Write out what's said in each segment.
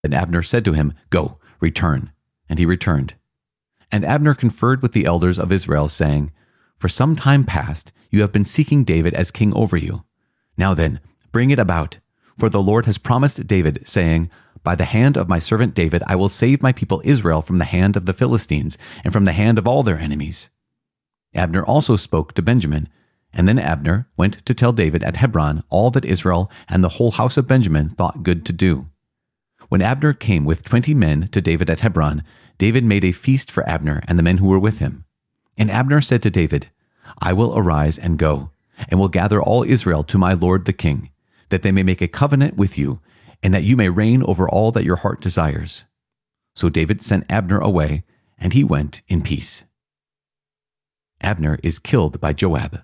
Then Abner said to him, "Go, return." And he returned. And Abner conferred with the elders of Israel, saying, "For some time past you have been seeking David as king over you. Now then, bring it about. For the Lord has promised David, saying, By the hand of my servant David I will save my people Israel from the hand of the Philistines, and from the hand of all their enemies." Abner also spoke to Benjamin. And then Abner went to tell David at Hebron all that Israel and the whole house of Benjamin thought good to do. When Abner came with 20 men to David at Hebron, David made a feast for Abner and the men who were with him. And Abner said to David, "I will arise and go, and will gather all Israel to my lord the king, that they may make a covenant with you, and that you may reign over all that your heart desires." So David sent Abner away, and he went in peace. Abner is killed by Joab.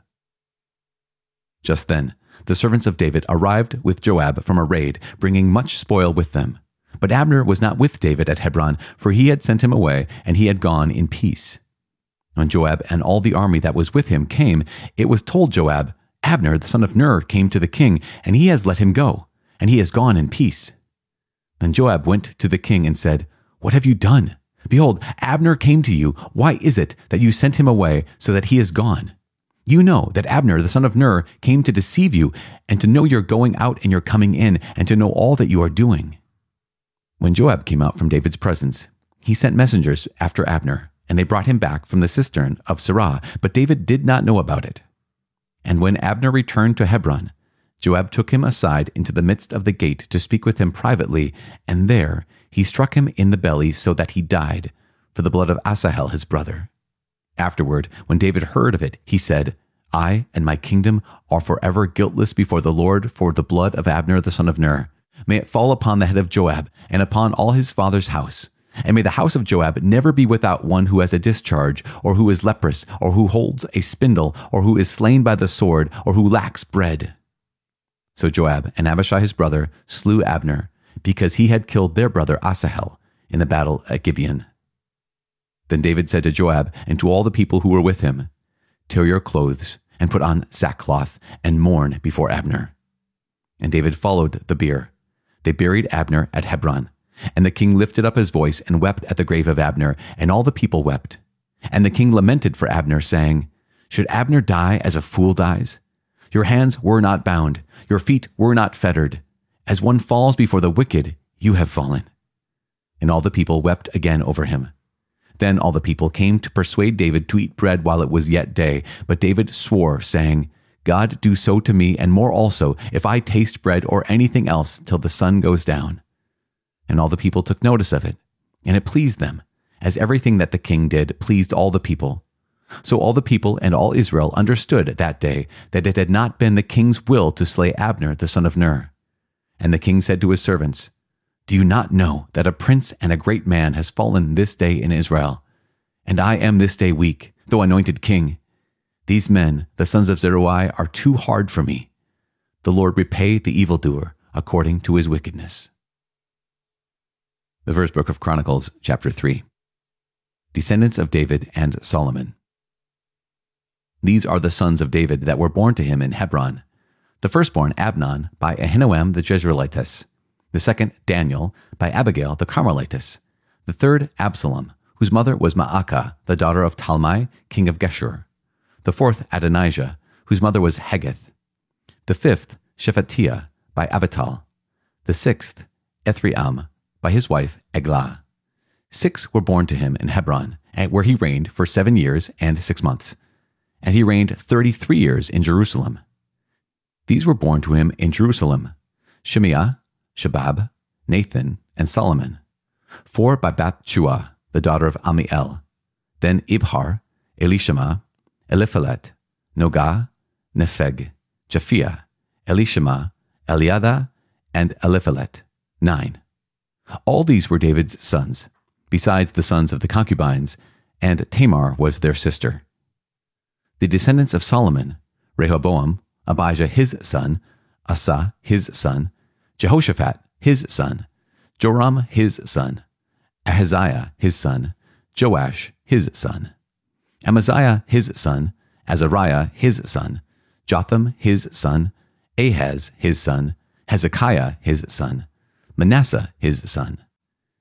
Just then, the servants of David arrived with Joab from a raid, bringing much spoil with them. But Abner was not with David at Hebron, for he had sent him away, and he had gone in peace. When Joab and all the army that was with him came, it was told Joab, "Abner the son of Ner came to the king, and he has let him go, and he has gone in peace." Then Joab went to the king and said, "What have you done? Behold, Abner came to you. Why is it that you sent him away so that he is gone? You know that Abner the son of Ner came to deceive you, and to know your going out and your coming in, and to know all that you are doing." When Joab came out from David's presence, he sent messengers after Abner, and they brought him back from the cistern of Sirah, but David did not know about it. And when Abner returned to Hebron, Joab took him aside into the midst of the gate to speak with him privately, and there he struck him in the belly so that he died, for the blood of Asahel his brother. Afterward, when David heard of it, he said, "I and my kingdom are forever guiltless before the Lord for the blood of Abner the son of Ner. May it fall upon the head of Joab, and upon all his father's house. And may the house of Joab never be without one who has a discharge, or who is leprous, or who holds a spindle, or who is slain by the sword, or who lacks bread." So Joab and Abishai his brother slew Abner, because he had killed their brother Asahel in the battle at Gibeon. Then David said to Joab and to all the people who were with him, "Tear your clothes, and put on sackcloth, and mourn before Abner." And David followed the bier. They buried Abner at Hebron. And the king lifted up his voice and wept at the grave of Abner, and all the people wept. And the king lamented for Abner, saying, "Should Abner die as a fool dies? Your hands were not bound, your feet were not fettered. As one falls before the wicked, you have fallen." And all the people wept again over him. Then all the people came to persuade David to eat bread while it was yet day. But David swore, saying, "God do so to me, and more also, if I taste bread or anything else till the sun goes down." And all the people took notice of it, and it pleased them, as everything that the king did pleased all the people. So all the people and all Israel understood that day that it had not been the king's will to slay Abner the son of Ner. And the king said to his servants, "Do you not know that a prince and a great man has fallen this day in Israel? And I am this day weak, though anointed king. These men, the sons of Zeruiah, are too hard for me. The Lord repay the evildoer according to his wickedness." The first book of Chronicles, chapter 3. Descendants of David and Solomon. These are the sons of David that were born to him in Hebron. The firstborn Amnon by Ahinoam the Jezreelitess. The second Daniel by Abigail the Carmelitess. The third Absalom, whose mother was Maacah, the daughter of Talmai, king of Geshur. The fourth Adonijah, whose mother was Haggith. The fifth Shephatiah by Abital. The sixth Ethream by his wife Eglah. 6 were born to him in Hebron, where he reigned for 7 years and 6 months. And he reigned 33 years in Jerusalem. These were born to him in Jerusalem: Shemiah, Shabab, Nathan, and Solomon. 4 by Bathshua, the daughter of Amiel. Then Ibhar, Elishama, Eliphalet, Nogah, Nepheg, Japhia, Elishama, Eliada, and Eliphalet. 9. All these were David's sons, besides the sons of the concubines, and Tamar was their sister. The descendants of Solomon: Rehoboam, Abijah his son, Asa his son, Jehoshaphat his son, Joram his son, Ahaziah his son, Joash his son, Amaziah his son, Azariah his son, Jotham his son, Ahaz his son, Hezekiah his son, Manasseh his son,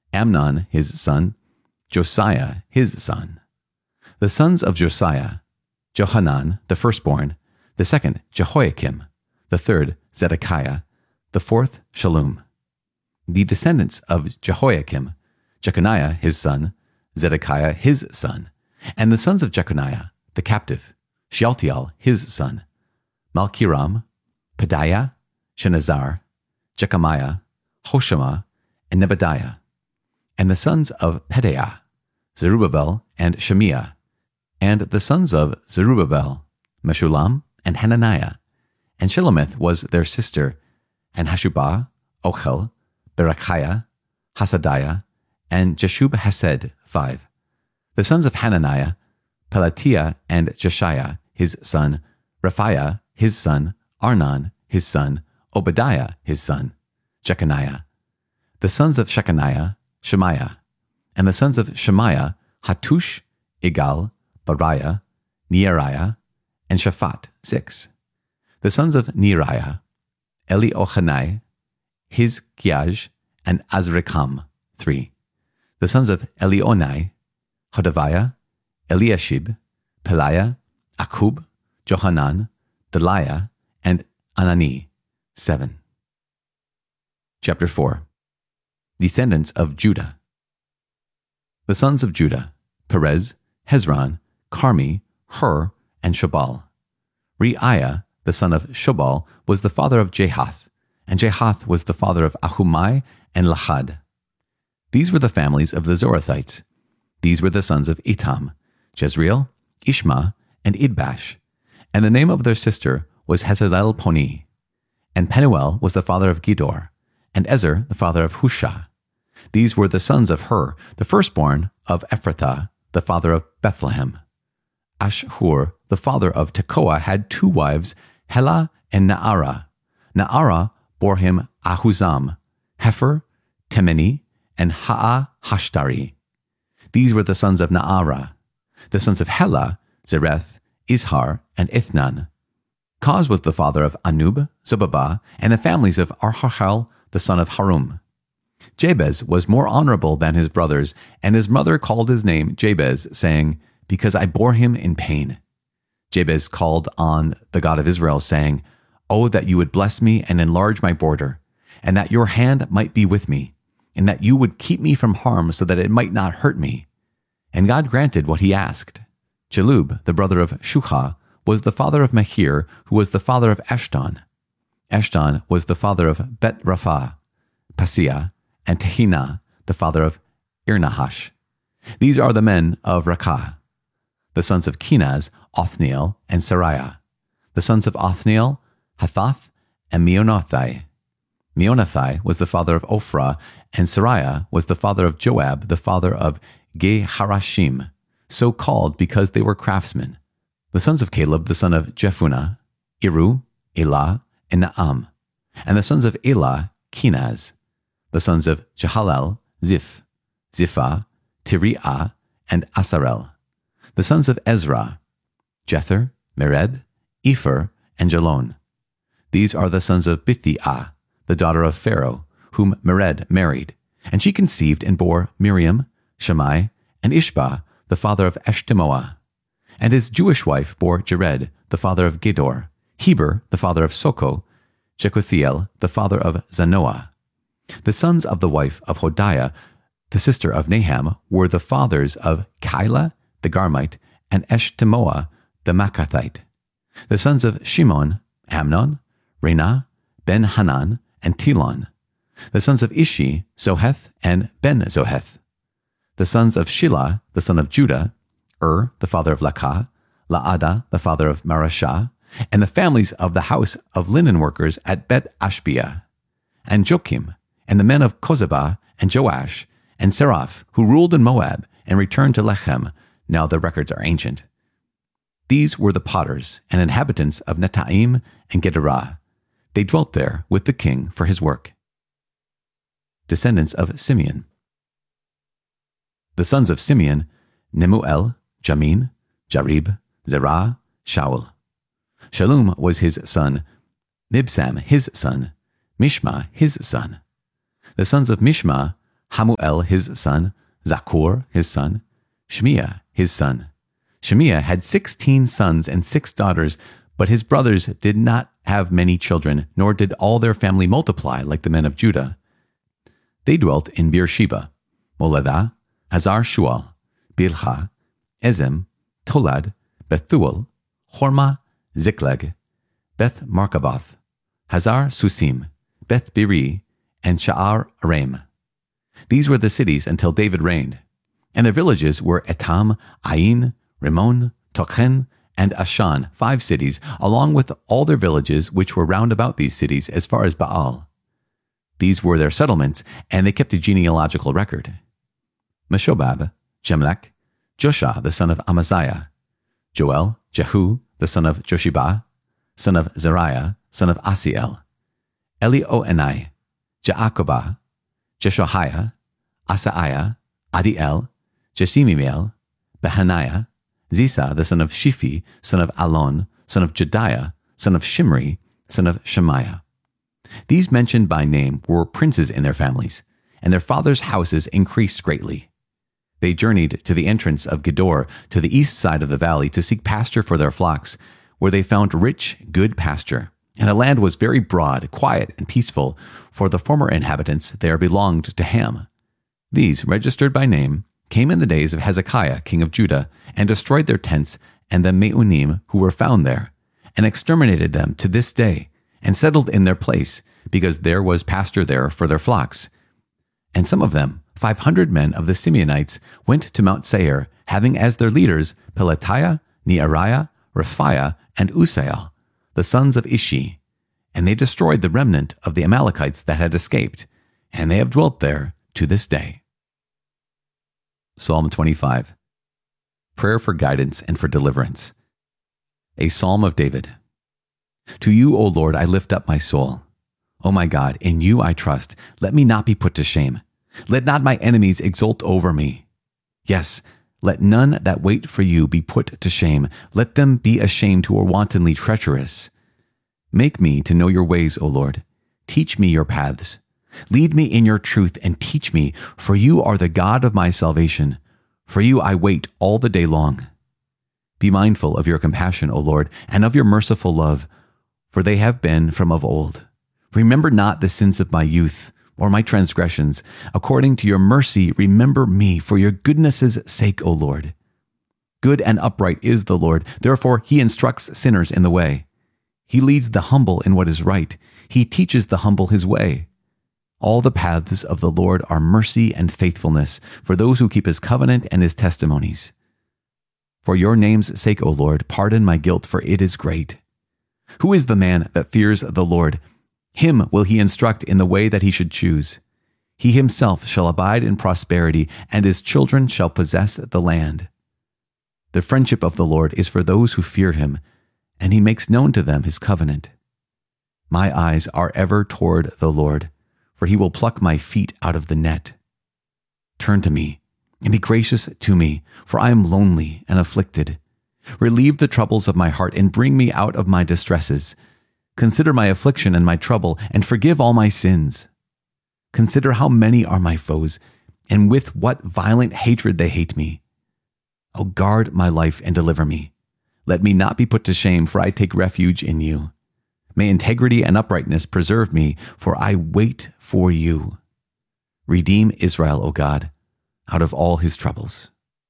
Amnon his son, Josiah his son. The sons of Josiah, Johanan the firstborn, the second Jehoiakim, the third Zedekiah, the fourth Shallum. The descendants of Jehoiakim, Jeconiah his son, Zedekiah his son, and the sons of Jeconiah, the captive, Shealtiel his son, Malkiram, Pedaiah, Shenazar, Jechamiah, Hoshama, and Nebadiah, and the sons of Pedaiah, Zerubbabel and Shemiah, and the sons of Zerubbabel, Meshullam and Hananiah, and Shelomith was their sister, and Hashubah, Ochel, Berechiah, Hasadiah, and Jeshub Hesed, 5. The sons of Hananiah, Pelatiah and Jeshiah, his son, Raphiah, his son, Arnon, his son, Obadiah, his son, Jeconiah. The sons of Shechaniah, Shemaiah, and the sons of Shemaiah, Hattush, Igal, Bariah, Neariah, and Shaphat, 6. The sons of Neariah, Eliohanai, Hizkiah, and Azrikam, 3. The sons of Elionai, Hodaviah, Eliashib, Peliah, Akub, Johanan, Deliah, and Anani, 7. Chapter 4. Descendants of Judah. The sons of Judah, Perez, Hezron, Carmi, Hur, and Shobal. Reiah, the son of Shobal, was the father of Jahath, and Jahath was the father of Ahumai and Lahad. These were the families of the Zorathites. These were the sons of Etam, Jezreel, Ishma, and Idbash, and the name of their sister was Hezalelponi. And Penuel was the father of Gedor, and Ezer the father of Hushah. These were the sons of Hur, the firstborn of Ephrathah, the father of Bethlehem. Ashhur, the father of Tekoa, had 2 wives, Helah and Naarah. Naarah bore him Ahuzam, Hefer, Temeni, and Ha'ah-Hashtari. These were the sons of Naarah. The sons of Helah, Zereth, Izhar, and Ithnan. Koz was the father of Anub, Zobabah, and the families of Arhachel, the son of Harum. Jabez was more honorable than his brothers, and his mother called his name Jabez, saying, "Because I bore him in pain." Jabez called on the God of Israel, saying, "Oh, that you would bless me and enlarge my border, and that your hand might be with me, and that you would keep me from harm so that it might not hurt me." And God granted what he asked. Chelub, the brother of Shuha, was the father of Machir, who was the father of Eshton. Eshton was the father of Bet-Rapha, Paseah, and Tehinah, the father of Irnahash. These are the men of Rakah. The sons of Kenaz, Othniel, and Sariah. The sons of Othniel, Hathath, and Meonothai. Meonothai was the father of Ophrah, and Sariah was the father of Joab, the father of Geharashim, so called because they were craftsmen. The sons of Caleb, the son of Jephunneh, Iru, Elah, and Naam. And the sons of Elah, Kenaz. The sons of Jehalel, Ziph, Ziphah, Tiriah, and Asarel. The sons of Ezra, Jether, Mered, Epher, and Jalon. These are the sons of Bithiah, the daughter of Pharaoh, whom Mered married. And she conceived and bore Miriam, Shammai, and Ishbah, the father of Eshtemoa. And his Jewish wife bore Jared, the father of Gedor, Heber, the father of Soko, Jekuthiel, the father of Zanoah. The sons of the wife of Hodiah, the sister of Naham, were the fathers of Keilah, the Garmite, and Eshtemoa, the Makathite. The sons of Shimon, Amnon, Renah, Ben-Hanan, and Tilon. The sons of Ishi, Zoheth, and Ben-Zoheth. The sons of Shelah, the son of Judah, the father of Lakah, Laadah, the father of Marashah, and the families of the house of linen workers at Bet-Ashbia, and Joachim, and the men of Kozebah, and Joash, and Seraph, who ruled in Moab, and returned to Lechem. Now the records are ancient. These were the potters and inhabitants of Netaim and Gederah. They dwelt there with the king for his work. Descendants of Simeon. The sons of Simeon, Nemuel, Jamin, Jarib, Zerah, Shaul. Shallum was his son, Mibsam his son, Mishma his son. The sons of Mishma, Hamuel his son, Zakur his son, Shemiah his son. Shemiah had 16 sons and 6 daughters, but his brothers did not have many children, nor did all their family multiply like the men of Judah. They dwelt in Beersheba, Moladah, Hazar Shual, Bilhah, Ezem, Tolad, Bethuel, Hormah, Ziklag, Beth Markaboth, Hazar Susim, Beth Biri, and Sha'ar Araim. These were the cities until David reigned. And their villages were Etam, Ain, Rimmon, Tochen, and Ashan, 5 cities, along with all their villages which were round about these cities as far as Baal. These were their settlements, and they kept a genealogical record. Meshobab, Jemlech, Joshua the son of Amaziah, Joel, Jehu the son of Joshibah, son of Zariah, son of Asiel, Elioenai, Jaakobah, Jeshoiah, Asaiah, Adiel, Jesimiel, Behaniah, Zisa the son of Shiphi, son of Alon, son of Jediah, son of Shimri, son of Shemaiah. These mentioned by name were princes in their families, and their fathers' houses increased greatly. They journeyed to the entrance of Gedor to the east side of the valley to seek pasture for their flocks, where they found rich, good pasture. And the land was very broad, quiet, and peaceful, for the former inhabitants there belonged to Ham. These, registered by name, came in the days of Hezekiah, king of Judah, and destroyed their tents and the Meunim who were found there, and exterminated them to this day, and settled in their place, because there was pasture there for their flocks. And some of them, 500 men of the Simeonites, went to Mount Seir, having as their leaders Pelatiah, Neariah, Rephaiah, and Uziel, the sons of Ishi. And they destroyed the remnant of the Amalekites that had escaped, and they have dwelt there to this day. Psalm 25. Prayer for guidance and for deliverance. A Psalm of David. To you, O Lord, I lift up my soul. O my God, in you I trust. Let me not be put to shame. Let not my enemies exult over me. Yes, let none that wait for you be put to shame. Let them be ashamed who are wantonly treacherous. Make me to know your ways, O Lord. Teach me your paths. Lead me in your truth and teach me, for you are the God of my salvation. For you I wait all the day long. Be mindful of your compassion, O Lord, and of your merciful love, for they have been from of old. Remember not the sins of my youth, or my transgressions. According to your mercy, remember me for your goodness' sake, O Lord. Good and upright is the Lord, therefore he instructs sinners in the way. He leads the humble in what is right. He teaches the humble his way. All the paths of the Lord are mercy and faithfulness for those who keep his covenant and his testimonies. For your name's sake, O Lord, pardon my guilt, for it is great. Who is the man that fears the Lord? Him will he instruct in the way that he should choose. He himself shall abide in prosperity, and his children shall possess the land. The friendship of the Lord is for those who fear him, and he makes known to them his covenant. My eyes are ever toward the Lord, for he will pluck my feet out of the net. Turn to me, and be gracious to me, for I am lonely and afflicted. Relieve the troubles of my heart, and bring me out of my distresses. Consider my affliction and my trouble, and forgive all my sins. Consider how many are my foes, and with what violent hatred they hate me. O guard my life and deliver me. Let me not be put to shame, for I take refuge in you. May integrity and uprightness preserve me, for I wait for you. Redeem Israel, O God, out of all his troubles.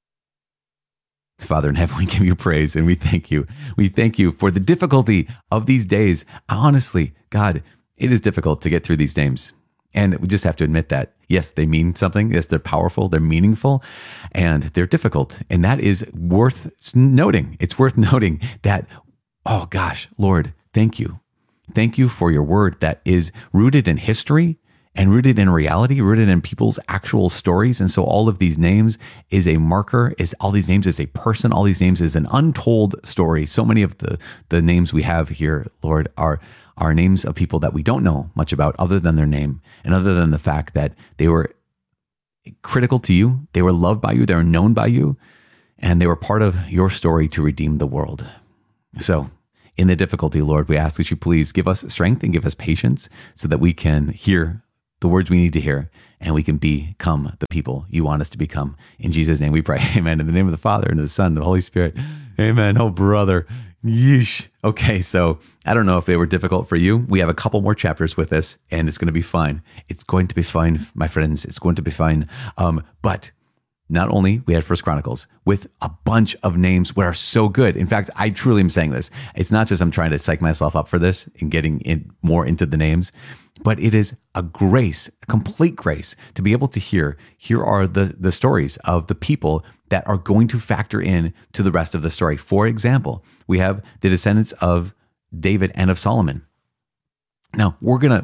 Father in heaven, we give you praise and we thank you. We thank you for the difficulty of these days. Honestly, God, it is difficult to get through these names. And we just have to admit that, yes, they mean something. Yes, they're powerful, they're meaningful, and they're difficult. And that is worth noting. It's worth noting that, oh gosh, Lord, thank you. Thank you for your word that is rooted in history and rooted in reality, rooted in people's actual stories. And so all of these names is a marker, all these names is a person, all these names is an untold story. So many of the names we have here, Lord, are names of people that we don't know much about other than their name and other than the fact that they were critical to you, they were loved by you, they were known by you, and they were part of your story to redeem the world. So in the difficulty, Lord, we ask that you please give us strength and give us patience so that we can hear the words we need to hear, and we can become the people you want us to become. In Jesus' name we pray. Amen. In the name of the Father, and of the Son, and the Holy Spirit. Amen. Oh, brother. Yeesh. Okay, so I don't know if they were difficult for you. We have a couple more chapters with this, and it's going to be fine. It's going to be fine, my friends. It's going to be fine. But not only we had First Chronicles with a bunch of names that are so good. In fact, I truly am saying this. It's not just I'm trying to psych myself up for this and getting in more into the names, but it is a grace, a complete grace to be able to here are the stories of the people that are going to factor in to the rest of the story. For example, we have the descendants of David and of Solomon. Now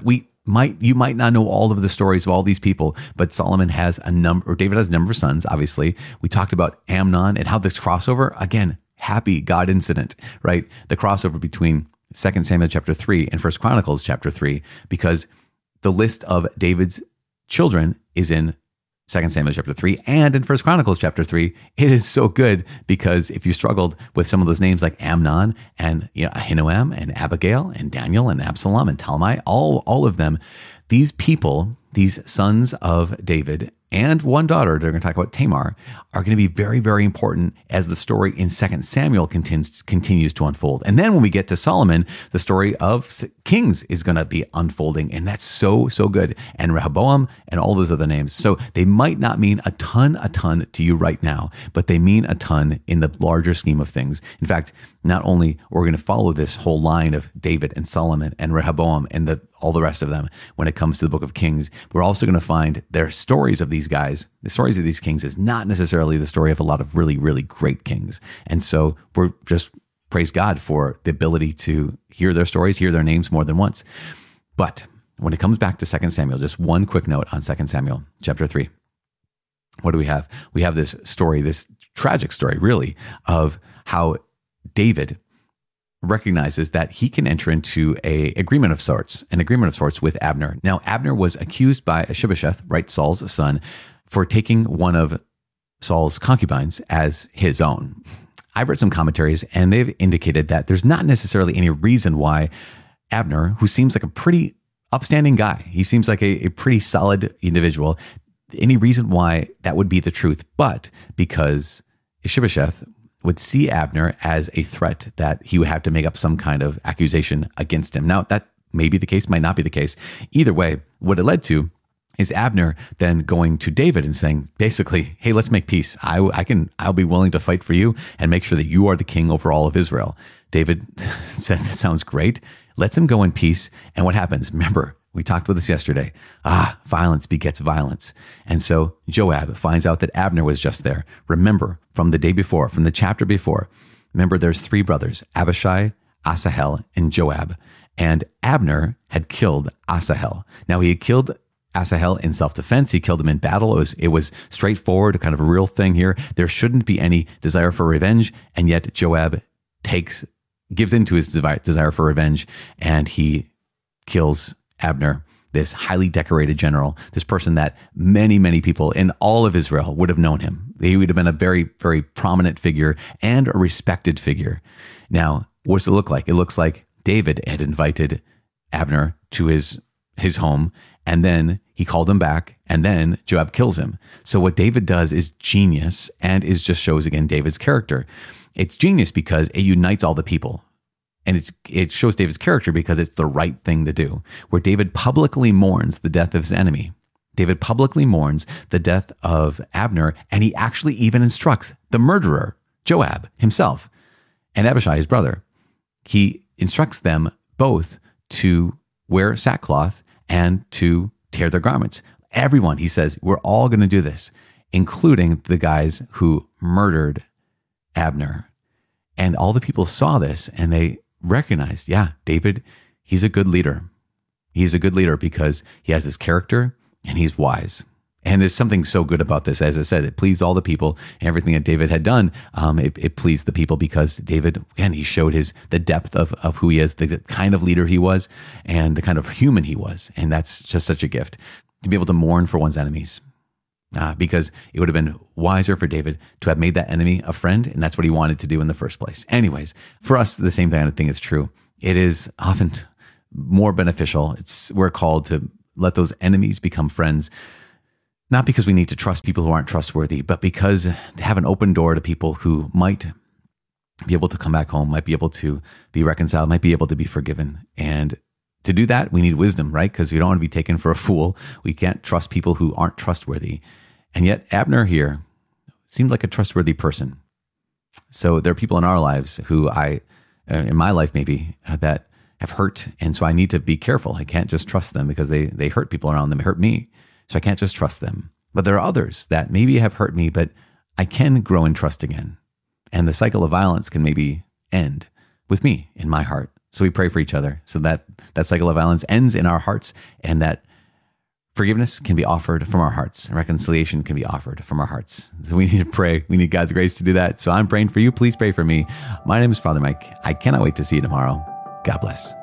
you might not know all of the stories of all these people, but Solomon has David has a number of sons, obviously. We talked about Amnon and how this crossover, again, happy God incident, right? The crossover between 2 Samuel chapter 3 and 1 Chronicles chapter 3, because the list of David's children is in 2 Samuel chapter 3 and in 1 Chronicles chapter 3. It is so good because if you struggled with some of those names like Amnon and Ahinoam and Abigail and Daniel and Absalom and Talmai, all of them, these people, these sons of David and one daughter, they're going to talk about Tamar, are going to be very, very important as the story in 2 Samuel continues to unfold. And then when we get to Solomon, the story of Kings is going to be unfolding. And that's so, so good. And Rehoboam and all those other names. So they might not mean a ton to you right now, but they mean a ton in the larger scheme of things. In fact, not only we're going to follow this whole line of David and Solomon and Rehoboam and all the rest of them when it comes to the book of Kings, we're also going to find their stories of these guys. The stories of these kings is not necessarily the story of a lot of really, really great kings. And so we're just praise God for the ability to hear their stories, hear their names more than once. But when it comes back to 2 Samuel, just one quick note on 2 Samuel chapter 3. What do we have? We have this story, this tragic story, really, of how David recognizes that he can enter into an agreement of sorts with Abner. Now, Abner was accused by Ishbosheth, right, Saul's son, for taking one of Saul's concubines as his own. I've read some commentaries, and they've indicated that there's not necessarily any reason why Abner, who seems like a pretty upstanding guy, he seems like a pretty solid individual, any reason why that would be the truth, but because Ishbosheth would see Abner as a threat that he would have to make up some kind of accusation against him. Now, that may be the case, might not be the case. Either way, what it led to is Abner then going to David and saying, basically, hey, let's make peace. I'll be willing to fight for you and make sure that you are the king over all of Israel. David says, that sounds great. Lets him go in peace. And what happens? Remember, we talked about this yesterday. Violence begets violence. And so Joab finds out that Abner was just there. Remember, from the day before, from the chapter before, remember there's 3 brothers, Abishai, Asahel, and Joab. And Abner had killed Asahel. Now, he had killed Asahel in self-defense. He killed him in battle. It was straightforward, kind of a real thing here. There shouldn't be any desire for revenge. And yet Joab gives into his desire for revenge, and he kills Abner, this highly decorated general, this person that many, many people in all of Israel would have known him. He would have been a very, very prominent figure and a respected figure. Now, what does it look like? It looks like David had invited Abner to his home, and then he called him back, and then Joab kills him. So what David does is genius, and just shows again David's character. It's genius because it unites all the people. And it shows David's character because it's the right thing to do, where David publicly mourns the death of his enemy. David publicly mourns the death of Abner, and he actually even instructs the murderer, Joab himself, and Abishai, his brother. He instructs them both to wear sackcloth and to tear their garments. Everyone, he says, we're all going to do this, including the guys who murdered Abner. And all the people saw this, and they recognized, David, he's a good leader. He's a good leader because he has this character and he's wise. And there's something so good about this. As I said, it pleased all the people, and everything that David had done, it pleased the people because David, again, he showed the depth of who he is, the kind of leader he was, and the kind of human he was. And that's just such a gift to be able to mourn for one's enemies. Because it would have been wiser for David to have made that enemy a friend, and that's what he wanted to do in the first place. Anyways, for us, the same kind of thing is true. It is often more beneficial. We're called to let those enemies become friends. Not because we need to trust people who aren't trustworthy, but because to have an open door to people who might be able to come back home, might be able to be reconciled, might be able to be forgiven. And to do that, we need wisdom, right? Because we don't want to be taken for a fool. We can't trust people who aren't trustworthy. And yet Abner here seemed like a trustworthy person. So there are people in our lives who in my life maybe, that have hurt. And so I need to be careful. I can't just trust them because they hurt people around them. They hurt me. So I can't just trust them. But there are others that maybe have hurt me, but I can grow in trust again. And the cycle of violence can maybe end with me in my heart. So we pray for each other so that that cycle of violence ends in our hearts, and that forgiveness can be offered from our hearts, and reconciliation can be offered from our hearts. So we need to pray. We need God's grace to do that. So I'm praying for you. Please pray for me. My name is Father Mike. I cannot wait to see you tomorrow. God bless.